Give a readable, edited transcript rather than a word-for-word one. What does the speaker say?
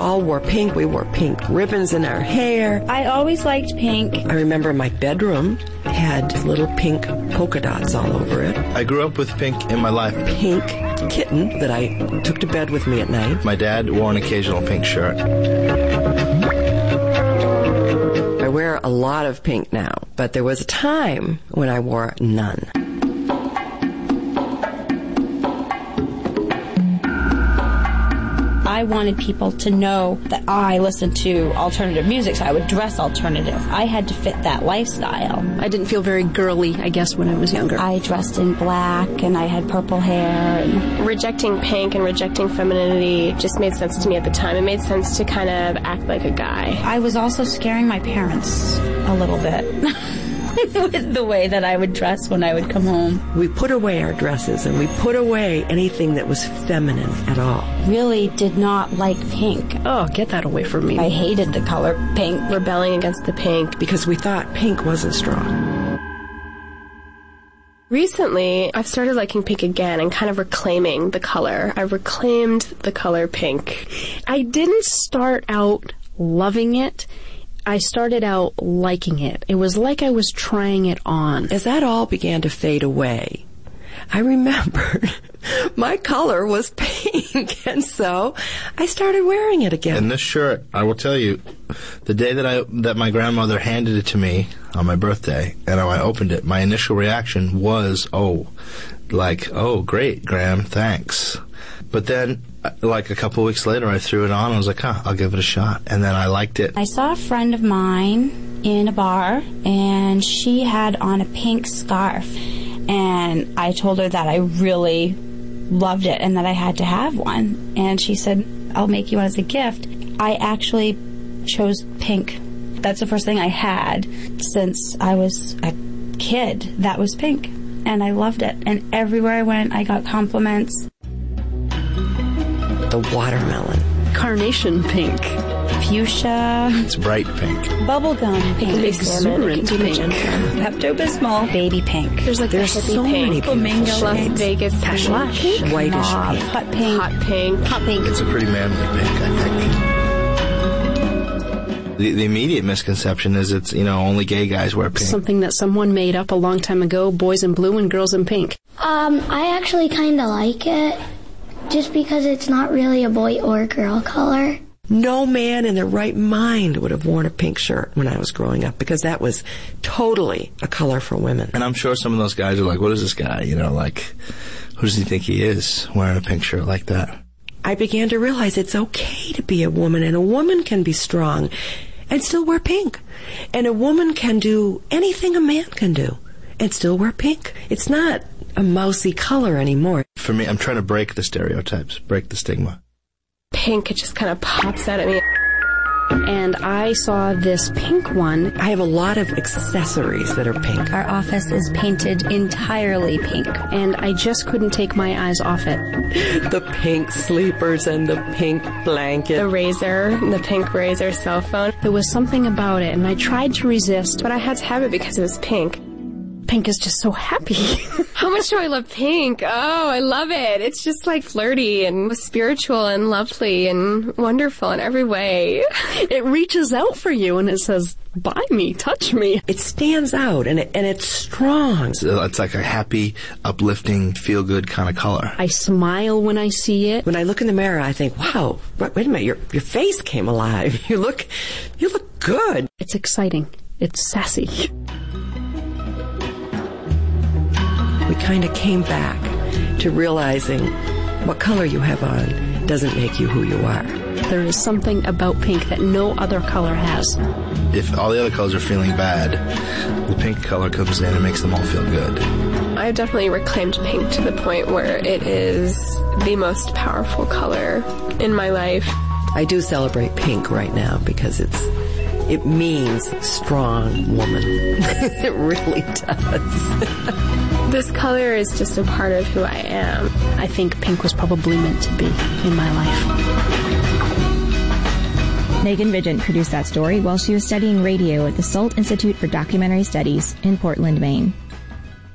all wore pink. We wore pink ribbons in our hair. I always liked pink. I remember my bedroom had little pink polka dots all over it. I grew up with pink in my life. Pink kitten that I took to bed with me at night. My dad wore an occasional pink shirt. I wear a lot of pink now, but there was a time when I wore none. I wanted people to know that I listened to alternative music, so I would dress alternative. I had to fit that lifestyle. I didn't feel very girly, I guess, when I was younger. I dressed in black, and I had purple hair. Rejecting pink and rejecting femininity just made sense to me at the time. It made sense to kind of act like a guy. I was also scaring my parents a little bit. With the way that I would dress when I would come home. We put away our dresses and we put away anything that was feminine at all. Really did not like pink. Oh, get that away from me. I hated the color pink. Rebelling against the pink. Because we thought pink wasn't strong. Recently, I've started liking pink again and kind of reclaiming the color. I reclaimed the color pink. I didn't start out loving it. I started out liking it. It was like I was trying it on. As that all began to fade away, I remembered my color was pink, and so I started wearing it again. And this shirt, I will tell you, the day that my grandmother handed it to me on my birthday, and I opened it, my initial reaction was, oh, great, Gram, thanks. But then, like a couple weeks later, I threw it on. I was like, I'll give it a shot. And then I liked it. I saw a friend of mine in a bar, and she had on a pink scarf. And I told her that I really loved it and that I had to have one. And she said, I'll make you one as a gift. I actually chose pink. That's the first thing I had since I was a kid. That was pink. And I loved it. And everywhere I went, I got compliments. The watermelon. Carnation pink. Fuchsia. It's bright pink. Bubblegum pink. Exuberant pink. Pepto-Bismol. Baby pink. There's so many Flamingo Las pink. Vegas Pashlash. pink. Whitish Mauve. pink. Hot pink. Hot pink. Hot pink. It's a pretty manly pink, I think. The immediate misconception is it's, only gay guys wear pink. Something that someone made up a long time ago, boys in blue and girls in pink. I actually kind of like it, just because it's not really a boy or girl color. No man in their right mind would have worn a pink shirt when I was growing up, because that was totally a color for women. And I'm sure some of those guys are like, what is this guy? Who does he think he is wearing a pink shirt like that? I began to realize it's okay to be a woman, and a woman can be strong and still wear pink. And a woman can do anything a man can do and still wear pink. It's not a mousy color anymore. For me, I'm trying to break the stereotypes, break the stigma. Pink, it just kind of pops out at me. And I saw this pink one. I have a lot of accessories that are pink. Our office is painted entirely pink. And I just couldn't take my eyes off it. The pink sleepers and the pink blanket. The pink razor cell phone. There was something about it, and I tried to resist, But I had to have it because it was pink. Pink is just so happy. How much do I love pink? Oh, I love it. It's just like flirty and spiritual and lovely and wonderful in every way. It reaches out for you and it says, buy me, touch me. It stands out and it's strong. It's like a happy, uplifting, feel-good kind of color. I smile when I see it. When I look in the mirror, I think, wow, wait a minute, your face came alive. You look good. It's exciting. It's sassy. We kind of came back to realizing what color you have on doesn't make you who you are. There is something about pink that no other color has. If all the other colors are feeling bad, the pink color comes in and makes them all feel good. I've definitely reclaimed pink to the point where it is the most powerful color in my life. I do celebrate pink right now because it means strong woman. It really does. This color is just a part of who I am. I think pink was probably meant to be in my life. Megan Vigent produced that story while she was studying radio at the Salt Institute for Documentary Studies in Portland, Maine.